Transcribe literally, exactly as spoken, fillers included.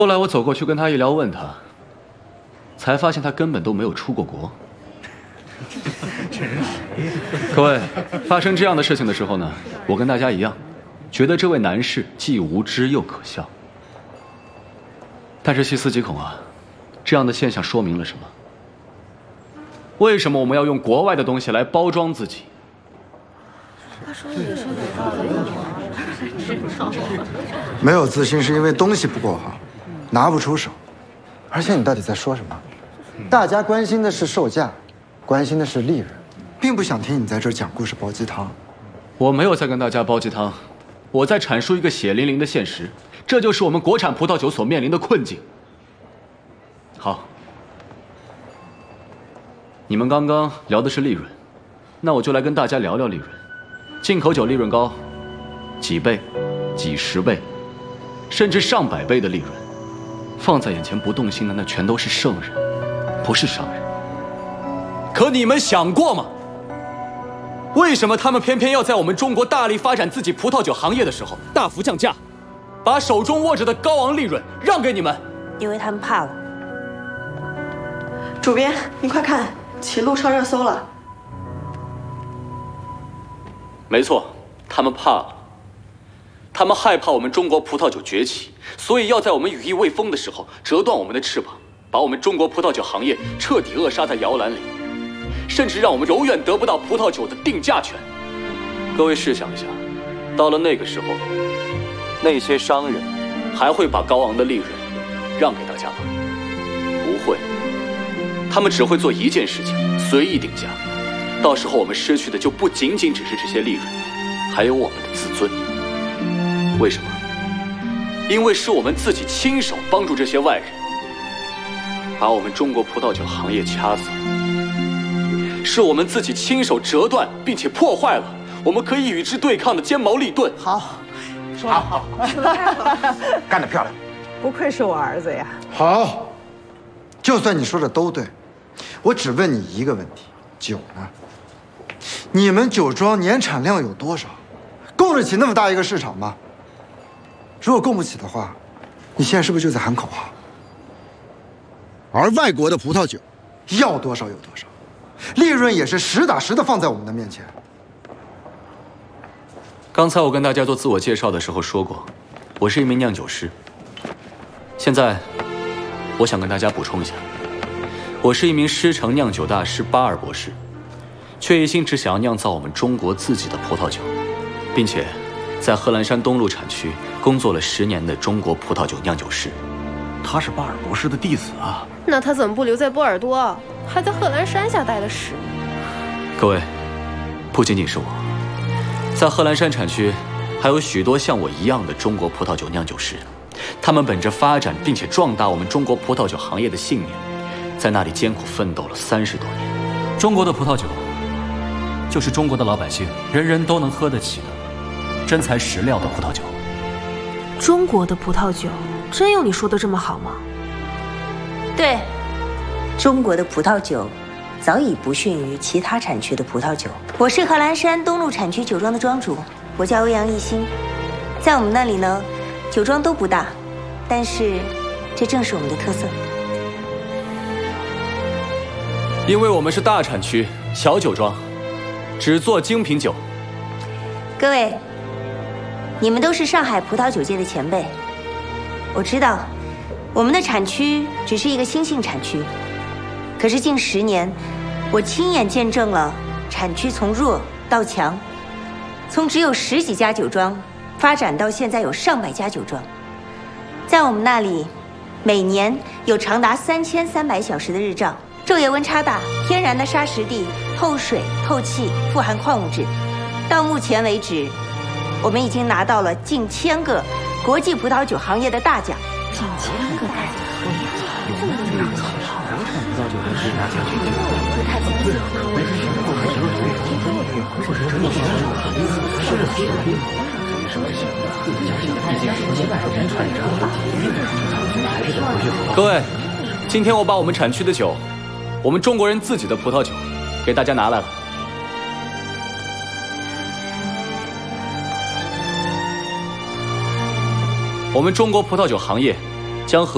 后来我走过去跟他一聊，问他，才发现他根本都没有出过国。 这人谁呀？ 各位，发生这样的事情的时候呢，我跟大家一样，觉得这位男士既无知又可笑。但是细思极恐啊，这样的现象说明了什么？为什么我们要用国外的东西来包装自己？ 他说的也是有道理。 没有自信是因为东西不够好，拿不出手。而且你到底在说什么？大家关心的是售价，关心的是利润，并不想听你在这儿讲故事煲鸡汤。 我没有在跟大家煲鸡汤，我在阐述一个血淋淋的现实，这就是我们国产葡萄酒所面临的困境。好，你们刚刚聊的是利润，那我就来跟大家聊聊利润。进口酒利润高，几倍、几十倍，甚至上百倍的利润，放在眼前不动心的那全都是圣人，不是商人。可你们想过吗？为什么他们偏偏要在我们中国大力发展自己葡萄酒行业的时候大幅降价，把手中握着的高昂利润让给你们？ 因为他们怕了。 主编，你快看，齐路上热搜了。 没错，他们怕了。他们害怕我们中国葡萄酒崛起，所以要在我们羽翼未丰的时候折断我们的翅膀，把我们中国葡萄酒行业彻底扼杀在摇篮里，甚至让我们永远得不到葡萄酒的定价权。各位试想一下，到了那个时候，那些商人还会把高昂的利润让给大家吗？不会，他们只会做一件事情，随意定价。到时候我们失去的就不仅仅只是这些利润，还有我们的自尊。为什么？因为是我们自己亲手帮助这些外人，把我们中国葡萄酒行业掐死了，是我们自己亲手折断并且破坏了我们可以与之对抗的尖矛利盾。 好，说得好，干得漂亮， 不愧是我儿子呀。 好，就算你说的都对，我只问你一个问题：酒呢？你们酒庄年产量有多少？供得起那么大一个市场吗？如果供不起的话，你现在是不是就在喊口号？而外国的葡萄酒，要多少有多少，利润也是实打实的放在我们的面前。 刚才我跟大家做自我介绍的时候说过，我是一名酿酒师。现在，我想跟大家补充一下，我是一名师承酿酒大师巴尔博士，却一心只想要酿造我们中国自己的葡萄酒，并且在贺兰山东路产区工作了十年的中国葡萄酒酿酒师。 他是巴尔博士的弟子啊。 那他怎么不留在波尔多，还在贺兰山下待了十年？ 各位，不仅仅是我，在贺兰山产区还有许多像我一样的中国葡萄酒酿酒师，他们本着发展并且壮大我们中国葡萄酒行业的信念，在那里艰苦奋斗了三十多年。 中国的葡萄酒，就是中国的老百姓人人都能喝得起的真材实料的葡萄酒。 中国的葡萄酒，真有你说的这么好吗？ 对，中国的葡萄酒早已不逊于其他产区的葡萄酒。我是贺兰山东路产区酒庄的庄主，我叫欧阳一新。在我们那里呢，酒庄都不大，但是这正是我们的特色。 因为我们是大产区小酒庄，只做精品酒。 各位，你们都是上海葡萄酒界的前辈，我知道我们的产区只是一个新兴产区，可是近十年我亲眼见证了产区从弱到强，从只有十几家酒庄发展到现在有上百家酒庄。在我们那里，每年有长达三千三百小时的日照，昼夜温差大，天然的沙石地，透水透气，富含矿物质。到目前为止，我们已经拿到了近千个国际葡萄酒行业的大奖。近千个大奖，这么多大奖！国产葡萄酒的十大奖，不太清楚。 各位，今天我把我们产区的酒，我们中国人自己的葡萄酒，给大家拿来了。我们中国葡萄酒行业将和